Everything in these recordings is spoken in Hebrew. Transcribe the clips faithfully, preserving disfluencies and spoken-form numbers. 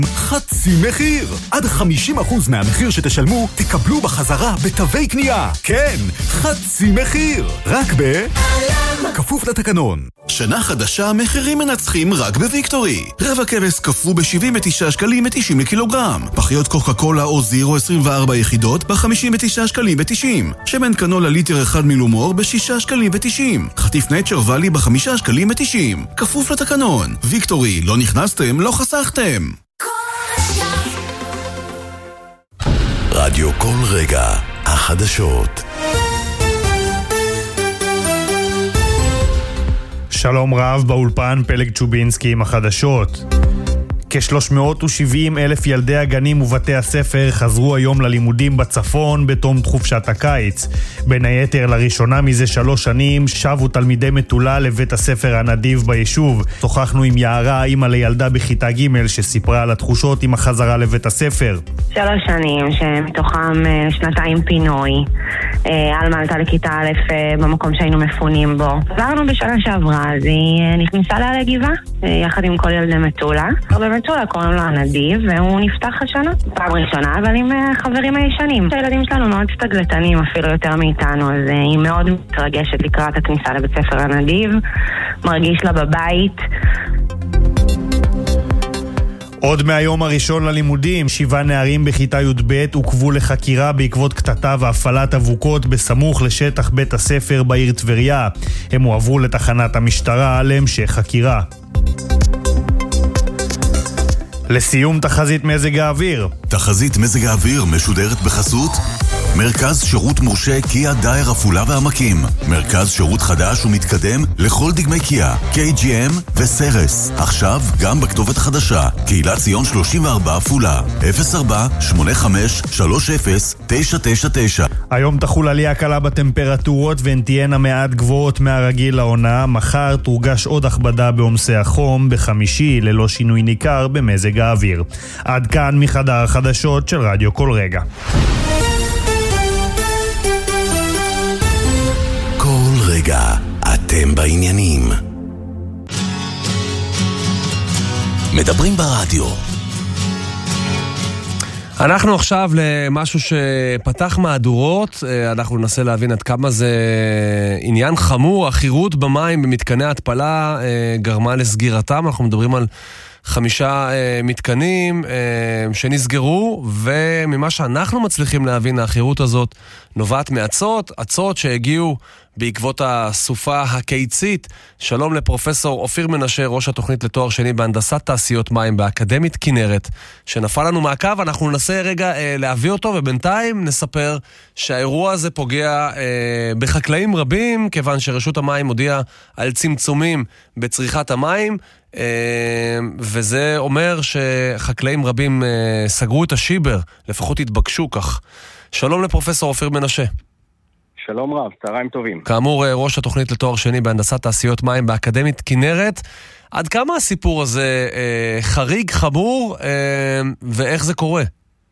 חצי מחיר. עד חמישים אחוז מהמחיר שתשלמו תקבלו בחזרה בתווי קנייה. כן, חצי מחיר. רק ב... כפוף לתקנון. שנה חדשה, מחירים מנצחים רק בוויקטורי. רבע כבש קפוא ב-שבעים ותשעה שקלים ו-תשעים לקילוגרם. פחיות קוקה קולה או זירו עשרים וארבע יחידות ב-חמישים ותשעה שקלים ו-תשעים. שמן קנולה ליטר אחד מילומור ב-שישה שקלים ו-תשעים. חטיף נייצ'ר ואלי ב-חמישה שקלים ו-תשעים. כפוף לתקנון. ויקטורי, לא נכנסתם, לא חסכתם. רדיו כל רגע, החדשות. שלום רב, באולפן פלג צ'ובינסקי עם החדשות. כ-שלוש מאות ושבעים אלף ילדי הגנים ובתי הספר חזרו היום ללימודים בצפון בתום חופשת הקיץ. בין היתר, לראשונה מזה שלוש שנים שבו תלמידי מטולה לבית הספר הנדיב ביישוב. שוחחנו עם יערה, אימא לילדה בכיתה ג' שסיפרה על התחושות עם החזרה לבית הספר. שלוש שנים שמתוכם שנתיים פינוי. אלמה עלתה לכיתה א' במקום שהיינו מפונים בו. עברנו בשנה שעברה, אז היא נכנסה לה לגבעה יחד עם כל ילדי מטולה. במטולה קוראים לו הנדיב, והוא נפתח השנה פעם ראשונה, אבל עם חברים הישנים. הילדים שלנו מאוד סטגלטנים, אפילו יותר מאיתנו, אז היא מאוד מתרגשת לקראת הכניסה לבית ספר הנדיב, מרגיש לה בבית. עוד מהיום הראשון ללימודים, שבעה נערים בכיתה י' ב' עוכבו לחקירה בעקבות קטטה והפעלת אבוקות בסמוך לשטח בית הספר בעיר טבריה. הם הועברו לתחנת המשטרה להמשך חקירה. לסיום, תחזית מזג האוויר. תחזית מזג האוויר משודרת בחסות מרכז שירות מורשה קיה דייר עפולה והעמקים. מרכז שירות חדש ומתקדם לכל דגמי קיה, קיי ג'י אם וסרס. עכשיו גם בכתובת החדשה, קהילת ציון שלושים וארבע עפולה, אפס ארבע שמונה חמש שלוש אפס תשע תשע תשע. היום תחול עלייה קלה בטמפרטורות והן תהיינה מעט גבוהות מהרגיל לעונה. מחר תורגש עוד הכבדה בעומסי החום, בחמישי ללא שינוי ניכר במזג האוויר. עד כאן מחדר החדשות של רדיו כל רגע. כל רגע אתם בעניינים. מדברים ברדיו. אנחנו עכשיו למשהו שפתח מהדורות. אנחנו ננסה להבין עד כמה זה עניין חמור. החירות במים במתקני ההתפלה גרמה לסגירתם. אנחנו מדברים על חמישה אה, מתקנים אה, שנסגרו, וממה שאנחנו מצליחים להבין, האחירות הזאת נובעת מעצות, עצות שהגיעו בעקבות הסופה הקיצית. שלום לפרופסור אופיר מנשה, ראש התוכנית לתואר שני בהנדסת תעשיות מים באקדמית כנרת, שנפל לנו מעקב. אנחנו ננסה רגע אה, להביא אותו, ובינתיים נספר שהאירוע הזה פוגע אה, בחקלאים רבים, כיוון שרשות המים הודיעה על צמצומים בצריכת המים, וזה אומר שחקלאים רבים סגרו את השיבר, לפחות התבקשו כך. שלום לפרופסור אופיר מנשה. שלום רב, צהריים טובים. כאמור, ראש התוכנית לתואר שני בהנדסת תעשיות מים באקדמית כנרת. עד כמה הסיפור הזה חריג, חמור, ואיך זה קורה?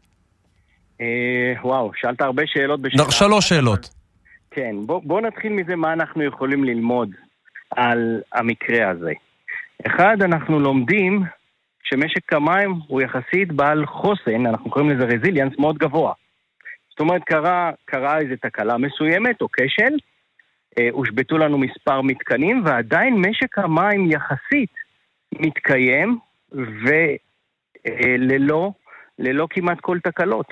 וואו, שאלת הרבה שאלות בשאלה. שלוש שאלות. כן, בוא, בוא נתחיל מזה מה אנחנו יכולים ללמוד על המקרה הזה. אחד, אנחנו לומדים שמשק המים הוא יחסית בעל חוסן, אנחנו קוראים לזה רזיליאנס, מאוד גבוה. זאת אומרת, קרה, קרה איזו תקלה מסוימת או כשל, אה, הושבטו לנו מספר מתקנים, ועדיין משק המים יחסית מתקיים וללא ללא כמעט כל תקלות.